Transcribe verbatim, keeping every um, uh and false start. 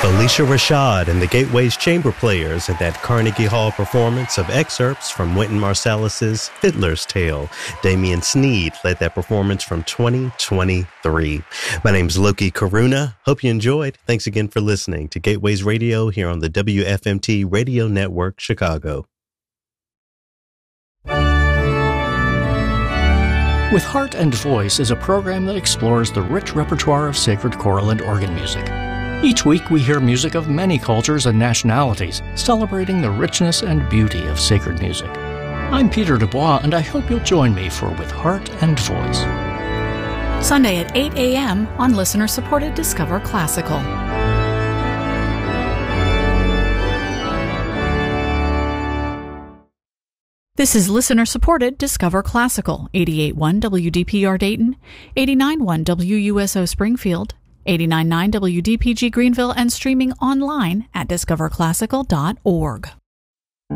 Alicia Rashad and the Gateways Chamber Players at that Carnegie Hall performance of excerpts from Wynton Marsalis's Fiddler's Tale. Damian Sneed led that performance from twenty twenty-three. My name's Loki Karuna. Hope you enjoyed. Thanks again for listening to Gateways Radio here on the W F M T Radio Network, Chicago. With Heart and Voice is a program that explores the rich repertoire of sacred choral and organ music. Each week we hear music of many cultures and nationalities, celebrating the richness and beauty of sacred music. I'm Peter Dubois, and I hope you'll join me for With Heart and Voice. Sunday at eight a.m. on listener-supported Discover Classical. This is listener-supported Discover Classical, eighty-eight point one W D P R Dayton, eighty-nine point one W U S O Springfield, eighty-nine point nine W D P G Greenville, and streaming online at discover classical dot org.